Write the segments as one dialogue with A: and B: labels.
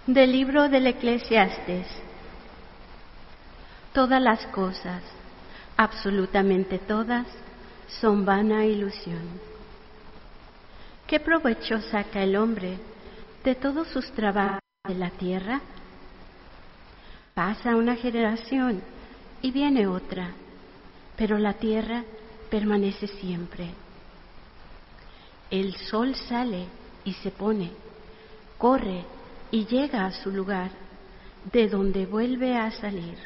A: Del libro del Eclesiastés. Todas las cosas, absolutamente todas, son vana ilusión. ¿Qué provecho saca el hombre de todos sus trabajos de la tierra? Pasa una generación y viene otra, pero la tierra permanece siempre. El sol sale y se pone, corre y llega a su lugar, de donde vuelve a salir.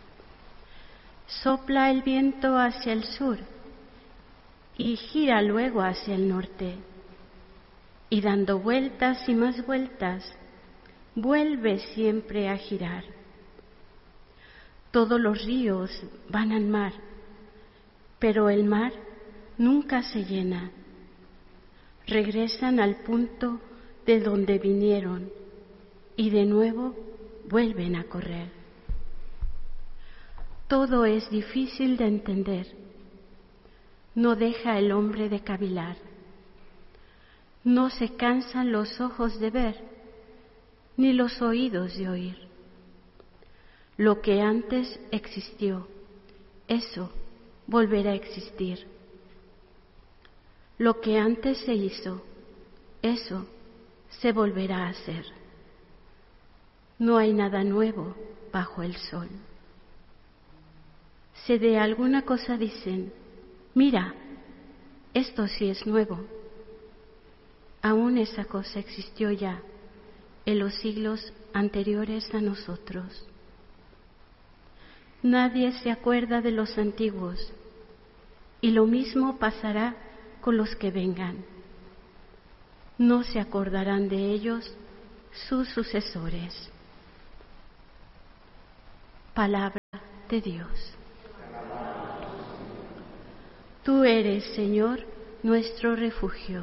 A: Sopla el viento hacia el sur y gira luego hacia el norte, y dando vueltas y más vueltas, vuelve siempre a girar. Todos los ríos van al mar, pero el mar nunca se llena. Regresan al punto de donde vinieron y de nuevo vuelven a correr. Todo es difícil de entender. No deja el hombre de cavilar. No se cansan los ojos de ver, ni los oídos de oír. Lo que antes existió, eso volverá a existir. Lo que antes se hizo, eso se volverá a hacer. No hay nada nuevo bajo el sol. Si de alguna cosa dicen, mira, esto sí es nuevo, aún esa cosa existió ya en los siglos anteriores a nosotros. Nadie se acuerda de los antiguos, y lo mismo pasará con los que vengan. No se acordarán de ellos sus sucesores. Palabra de Dios. Tú eres, Señor, nuestro refugio.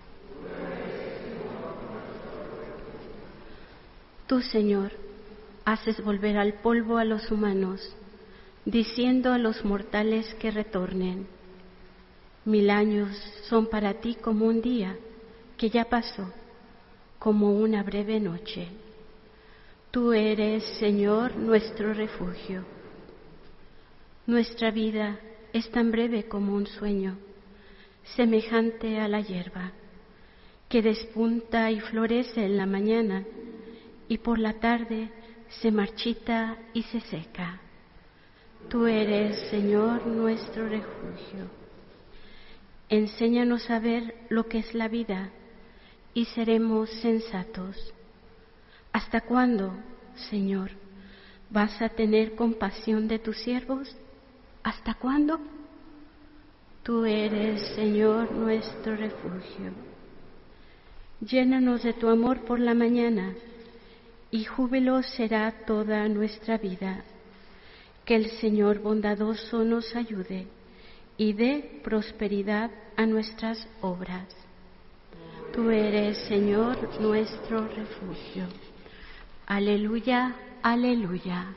A: Tú, Señor, haces volver al polvo a los humanos, diciendo a los mortales que retornen. 1000 años son para ti como un día que ya pasó, como una breve noche. Tú eres, Señor, nuestro refugio. Nuestra vida es tan breve como un sueño, semejante a la hierba, que despunta y florece en la mañana y por la tarde se marchita y se seca. Tú eres, Señor, nuestro refugio. Enséñanos a ver lo que es la vida y seremos sensatos. ¿Hasta cuándo, Señor, vas a tener compasión de tus siervos? ¿Hasta cuándo? Tú eres, Señor, nuestro refugio. Llénanos de tu amor por la mañana, y júbilo será toda nuestra vida. Que el Señor bondadoso nos ayude y dé prosperidad a nuestras obras. Tú eres, Señor, nuestro refugio. Aleluya, aleluya.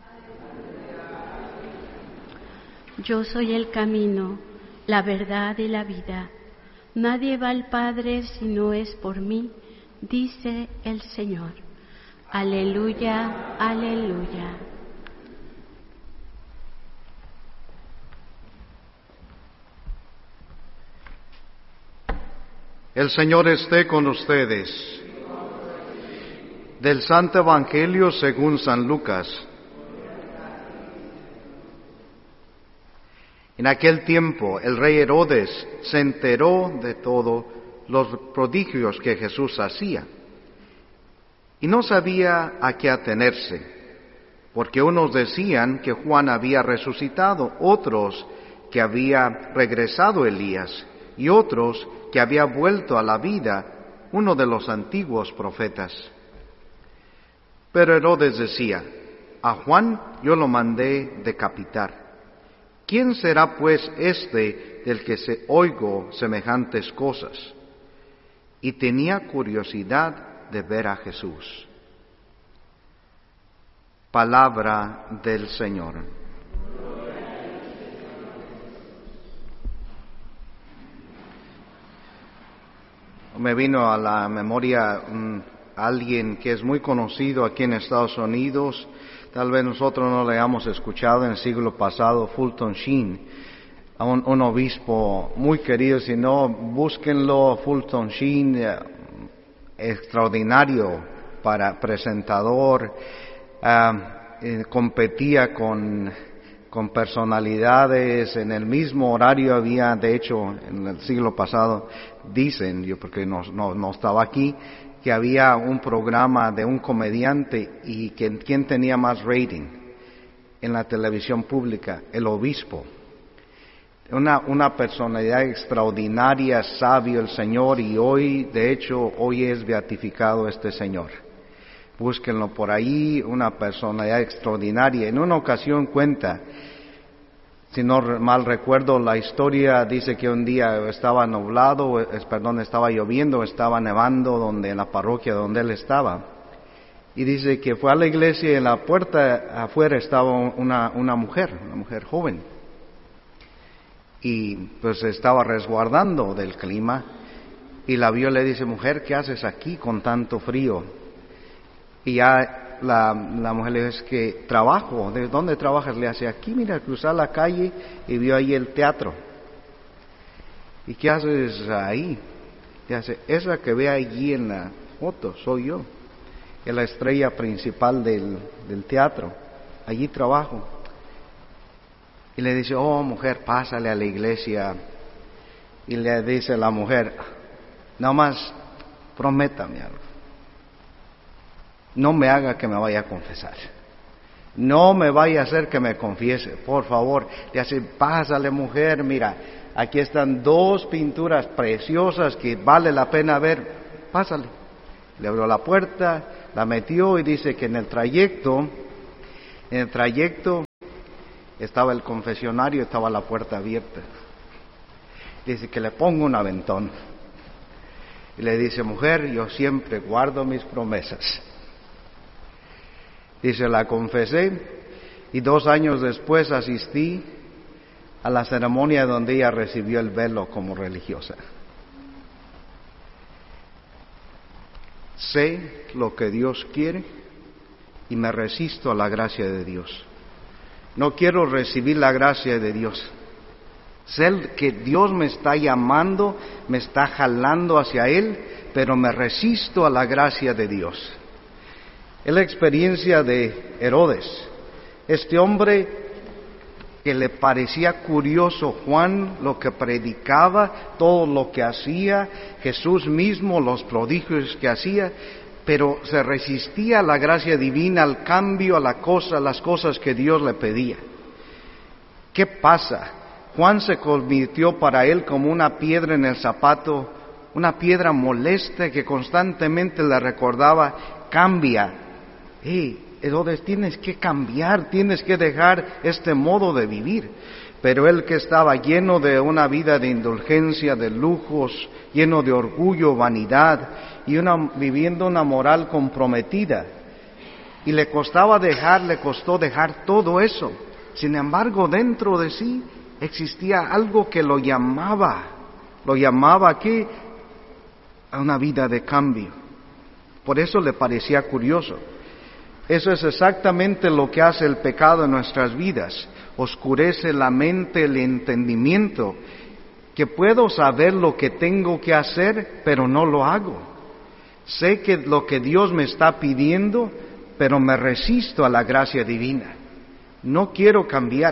A: Yo soy el camino, la verdad y la vida. Nadie va al Padre si no es por mí, dice el Señor. Aleluya, aleluya.
B: El Señor esté con ustedes. Del Santo Evangelio según San Lucas. En aquel tiempo el rey Herodes se enteró de todos los prodigios que Jesús hacía y no sabía a qué atenerse, porque unos decían que Juan había resucitado, otros que había regresado Elías y otros que había vuelto a la vida uno de los antiguos profetas. Pero Herodes decía, a Juan yo lo mandé decapitar. ¿Quién será pues este del que se oigo semejantes cosas? Y tenía curiosidad de ver a Jesús. Palabra del Señor. Me vino a la memoria alguien que es muy conocido aquí en Estados Unidos. Tal vez nosotros no le hayamos escuchado en el siglo pasado, Fulton Sheen, un obispo muy querido. Si no, búsquenlo. Fulton Sheen, extraordinario para presentador, competía con personalidades. En el mismo horario había, de hecho, en el siglo pasado, dicen, yo porque no estaba aquí, que había un programa de un comediante y quién tenía más rating en la televisión pública, el obispo. Una personalidad extraordinaria, sabio el Señor, y hoy es beatificado este señor. Búsquenlo por ahí, una personalidad extraordinaria. En una ocasión cuenta, si no mal recuerdo la historia, dice que un día estaba lloviendo, estaba nevando en la parroquia donde él estaba. Y dice que fue a la iglesia y en la puerta afuera estaba una mujer joven. Y pues estaba resguardando del clima y la vio y le dice: mujer, ¿qué haces aquí con tanto frío? Y ya la mujer le dice: es que trabajo. ¿De dónde trabajas? Le hace: aquí, mira, cruzar la calle y vio ahí el teatro. ¿Y qué haces ahí? Le hace: esa que ve allí en la foto soy yo, es la estrella principal del teatro, allí trabajo. Y le dice: oh, mujer, pásale a la iglesia. Y le dice la mujer: nada más prométame algo, no me haga que me vaya a confesar, no me vaya a hacer que me confiese, por favor. Le hace: pásale, mujer, mira, aquí están 2 pinturas preciosas que vale la pena ver, pásale. Le abrió la puerta, la metió, y dice que en el trayecto estaba el confesionario, estaba la puerta abierta. Dice que le pongo un aventón y le dice: mujer, yo siempre guardo mis promesas. Dice: la confesé, y 2 años después asistí a la ceremonia donde ella recibió el velo como religiosa. Sé lo que Dios quiere y me resisto a la gracia de Dios. No quiero recibir la gracia de Dios. Sé que Dios me está llamando, me está jalando hacia Él, pero me resisto a la gracia de Dios. Es la experiencia de Herodes, este hombre que le parecía curioso Juan, lo que predicaba, todo lo que hacía, Jesús mismo, los prodigios que hacía, pero se resistía a la gracia divina, al cambio, a las cosas que Dios le pedía. ¿Qué pasa? Juan se convirtió para él como una piedra en el zapato, una piedra molesta que constantemente le recordaba: cambia. Herodes, tienes que cambiar, tienes que dejar este modo de vivir. Pero él, que estaba lleno de una vida de indulgencia, de lujos, lleno de orgullo, vanidad, y viviendo una moral comprometida, y le costó dejar todo eso. Sin embargo, dentro de sí existía algo que lo llamaba aquí a una vida de cambio. Por eso le parecía curioso. Eso es exactamente lo que hace el pecado en nuestras vidas. Oscurece la mente, el entendimiento, que puedo saber lo que tengo que hacer, pero no lo hago. Sé que lo que Dios me está pidiendo, pero me resisto a la gracia divina. No quiero cambiar.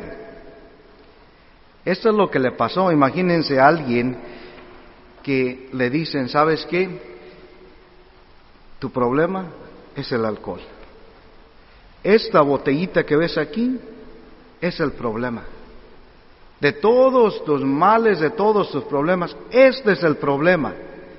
B: Esto es lo que le pasó. Imagínense a alguien que le dicen: ¿sabes qué? Tu problema es el alcohol. Esta botellita que ves aquí es el problema. De todos tus males, de todos tus problemas, este es el problema.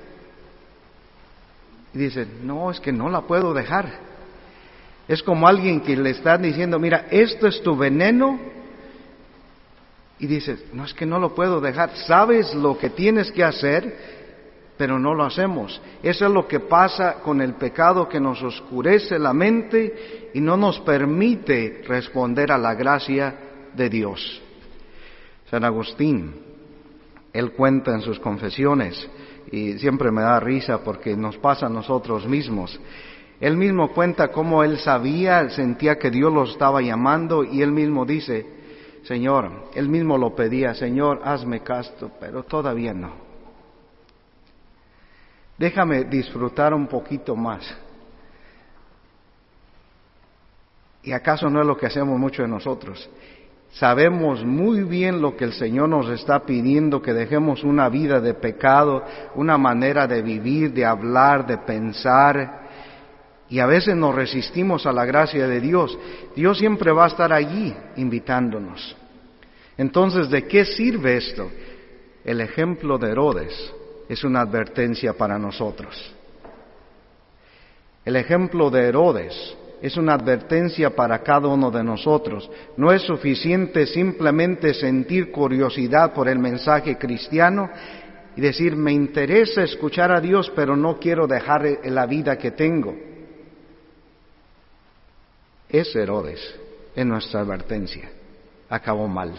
B: Y dicen: no, es que no la puedo dejar. Es como alguien que le están diciendo: mira, esto es tu veneno. Y dices: no, es que no lo puedo dejar. Sabes lo que tienes que hacer, pero no lo hacemos. Eso es lo que pasa con el pecado, que nos oscurece la mente y no nos permite responder a la gracia de Dios. San Agustín, él cuenta en sus confesiones y siempre me da risa porque nos pasa a nosotros mismos. Él mismo cuenta cómo él sentía que Dios lo estaba llamando y él mismo dice, Señor, él mismo lo pedía, Señor, hazme caso, pero todavía no. Déjame disfrutar un poquito más. ¿Y acaso no es lo que hacemos mucho de nosotros? Sabemos muy bien lo que el Señor nos está pidiendo, que dejemos una vida de pecado, una manera de vivir, de hablar, de pensar, y a veces nos resistimos a la gracia de Dios. Dios siempre va a estar allí invitándonos. Entonces, ¿de qué sirve esto? El ejemplo de Herodes es una advertencia para nosotros. El ejemplo de Herodes es una advertencia para cada uno de nosotros. No es suficiente simplemente sentir curiosidad por el mensaje cristiano y decir, me interesa escuchar a Dios, pero no quiero dejar la vida que tengo. Es Herodes, es nuestra advertencia. Acabó mal.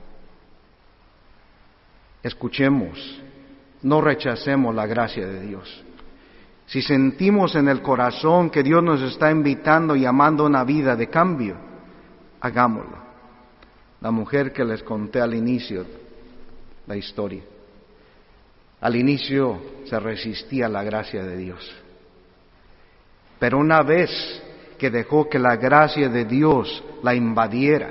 B: Escuchemos, no rechacemos la gracia de Dios. Si sentimos en el corazón que Dios nos está invitando, llamando a una vida de cambio, hagámoslo. La mujer que les conté al inicio, la historia. Al inicio se resistía a la gracia de Dios. Pero una vez que dejó que la gracia de Dios la invadiera,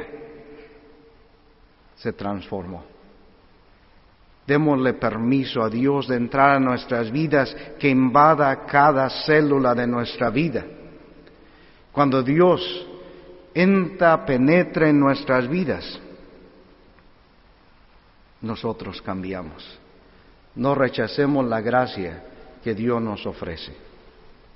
B: se transformó. Démosle permiso a Dios de entrar a nuestras vidas, que invada cada célula de nuestra vida. Cuando Dios penetra en nuestras vidas, nosotros cambiamos. No rechacemos la gracia que Dios nos ofrece.